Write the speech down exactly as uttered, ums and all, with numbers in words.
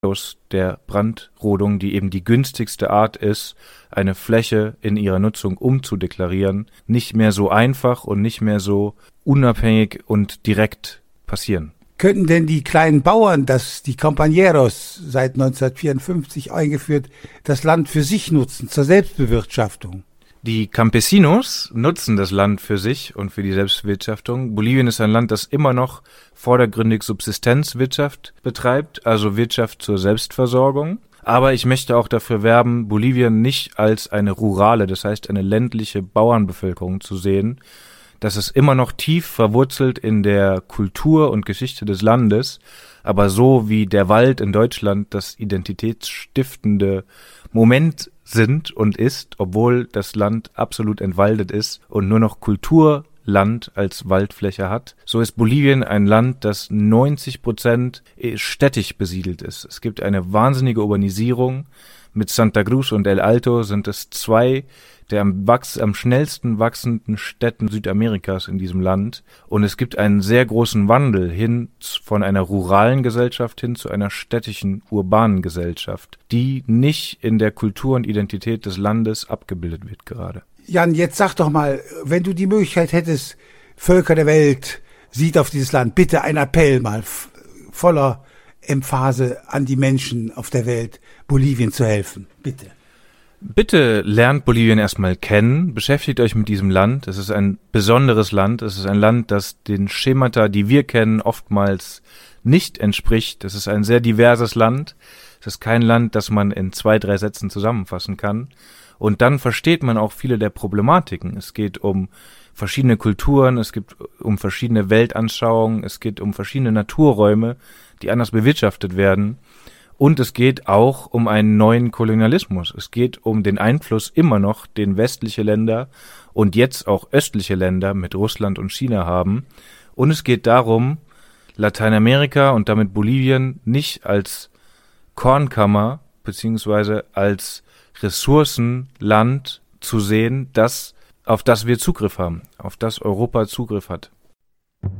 der Brandrodung, die eben die günstigste Art ist, eine Fläche in ihrer Nutzung umzudeklarieren, nicht mehr so einfach und nicht mehr so unabhängig und direkt passieren. Könnten denn die kleinen Bauern, das die Compañeros seit neunzehnhundertvierundfünfzig eingeführt, das Land für sich nutzen, zur Selbstbewirtschaftung? Die Campesinos nutzen das Land für sich und für die Selbstbewirtschaftung. Bolivien ist ein Land, das immer noch vordergründig Subsistenzwirtschaft betreibt, also Wirtschaft zur Selbstversorgung. Aber ich möchte auch dafür werben, Bolivien nicht als eine rurale, das heißt eine ländliche Bauernbevölkerung zu sehen. Das ist immer noch tief verwurzelt in der Kultur und Geschichte des Landes, aber so wie der Wald in Deutschland das identitätsstiftende Moment sind und ist, obwohl das Land absolut entwaldet ist und nur noch Kulturland als Waldfläche hat, so ist Bolivien ein Land, das neunzig Prozent städtisch besiedelt ist. Es gibt eine wahnsinnige Urbanisierung. Mit Santa Cruz und El Alto sind es zwei der am, wachs-, am schnellsten wachsenden Städten Südamerikas in diesem Land. Und es gibt einen sehr großen Wandel hin von einer ruralen Gesellschaft hin zu einer städtischen, urbanen Gesellschaft, die nicht in der Kultur und Identität des Landes abgebildet wird gerade. Jan, jetzt sag doch mal, wenn du die Möglichkeit hättest, Völker der Welt, sieht auf dieses Land, bitte ein Appell mal voller Emphase an die Menschen auf der Welt, Bolivien zu helfen. Bitte. Bitte lernt Bolivien erstmal kennen, beschäftigt euch mit diesem Land. Es ist ein besonderes Land. Es ist ein Land, das den Schemata, die wir kennen, oftmals nicht entspricht. Es ist ein sehr diverses Land. Es ist kein Land, das man in zwei, drei Sätzen zusammenfassen kann. Und dann versteht man auch viele der Problematiken. Es geht um verschiedene Kulturen, es geht um verschiedene Weltanschauungen, es geht um verschiedene Naturräume, die anders bewirtschaftet werden. Und es geht auch um einen neuen Kolonialismus. Es geht um den Einfluss immer noch, den westliche Länder und jetzt auch östliche Länder mit Russland und China haben. Und es geht darum, Lateinamerika und damit Bolivien nicht als Kornkammer beziehungsweise als Ressourcenland zu sehen, das, auf das wir Zugriff haben, auf das Europa Zugriff hat.